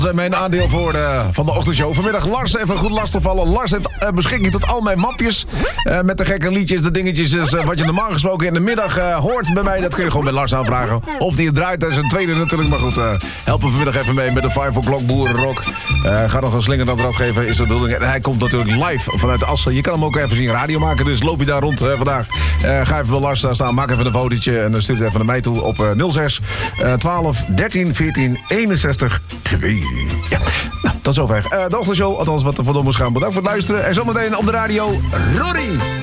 Mijn aandeel van de ochtendshow. Vanmiddag Lars even goed lastigvallen. Lars heeft beschikking tot al mijn mapjes. Met de gekke liedjes, de dingetjes. Dus, wat je normaal gesproken in de middag hoort bij mij. Dat kun je gewoon bij Lars aanvragen. Of die het draait, dat is een tweede natuurlijk. Maar goed, helpen we vanmiddag even mee met de 5 o'clock boerenrock. Ga nog een slinger dan eraf geven, is de bedoeling. En hij komt natuurlijk live vanuit Assen. Je kan hem ook even zien radio maken. Dus loop je daar rond vandaag. Ga even bij Lars staan. Maak even een fotootje. En dan stuur het even naar mij toe op 06 12 13 14 61 2. Ja, nou, tot zover. De ochtendshow, althans wat er vandoor moest gaan. Bedankt voor het luisteren. En zometeen op de radio, Rory.